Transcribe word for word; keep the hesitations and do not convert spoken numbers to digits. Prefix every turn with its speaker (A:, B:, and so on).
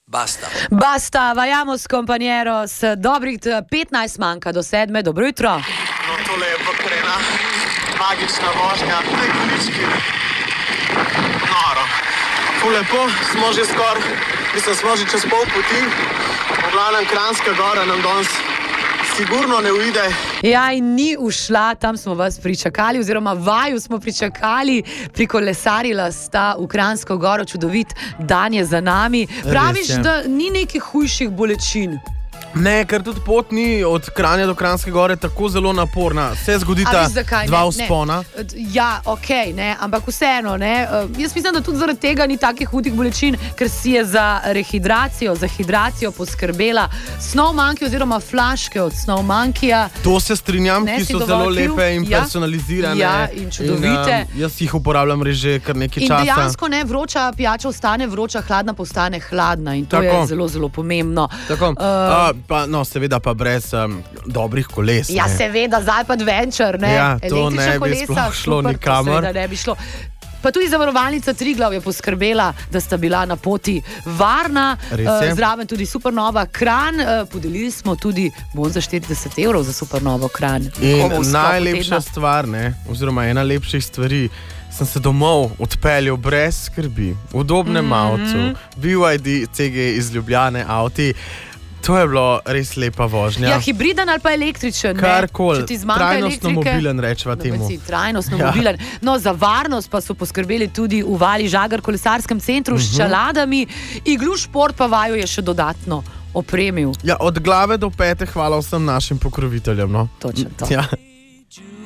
A: Basta.
B: Basta, vajamos compañeros, dobrih petnajst manjka do sedme, dobro jutro.
C: No, tole je pa krena, magična vožnja, tej količki. Noro. Ful lepo, smo že skoraj, mislim, smo že čez pol poti. V glavnem Kranjska Gora nam danes sigurno ne uide.
B: Ja, in ni ušla, tam smo vas pričakali, oziroma vaju smo pričakali, prikolesarila sta v Kranjsko Goro, čudovit dan je za nami. Praviš, da ni nekih hujših bolečin?
D: Ne, ker tudi pot ni od Kranja do Kranjske Gore tako zelo naporna. Se zgodita dva vzpona.
B: Ja, ok, ne, ampak vseeno, ne. Jaz mislim, da tudi zaradi tega ni takih hudih bolečin, ker si je za rehidracijo, za hidracijo poskrbela Snowmonkey oziroma flaške od Snowmonkeyja.
D: To se strinjam,
B: Ne,
D: ki
B: si
D: so
B: dovolj
D: zelo
B: pil?
D: lepe in
B: Ja.
D: personalizirane.
B: Ja, in čudovite.
D: In, um, jaz jih uporabljam res že kar nekaj
B: In
D: časa.
B: dejansko ne, vroča pijača ostane vroča, hladna postane hladna in to
D: Tako.
B: je zelo, zelo pomembno.
D: Tako,
B: Uh,
D: a, pa, no, seveda pa brez um, dobrih koles.
B: Ja,
D: ne.
B: seveda, zdaj pa adventure, ne?
D: Ja, to
B: Električna
D: ne bi
B: kolesa,
D: sploh šlo
B: super, to
D: nikamor.
B: seveda ne bi šlo. Pa tudi zavarovalnica Triglav je poskrbela, da sta bila na poti varna.
D: Res je.
B: Uh, zraven tudi Supernova Kranj. Uh, podelili smo tudi bon za štirideset evrov za Supernovo Kranj.
D: In
B: Komu v sklopu
D: najlepša
B: tedna.
D: stvar, ne, oziroma ena lepših stvari, sem se domov odpeljal brez skrbi, v udobnem mm -hmm. avtu, B Y D C G iz Ljubljane avti. To je bilo res lepa vožnja.
B: Ja, hibriden ali pa električen. ne?
D: Karkoli,
B: Če ti zmanjka
D: trajnostno
B: elektrike-
D: mobilen rečeva
B: No,
D: temu.
B: si trajnostno
D: Ja.
B: mobilen. No, za varnost pa so poskrbeli tudi v Vali Žagar kolesarskem centru uh -huh. s čeladami. Iglu šport pa vaju je še dodatno opremil.
D: Ja, od glave do pete hvala vsem našim pokroviteljem. No.
B: Točno to.
D: Ja.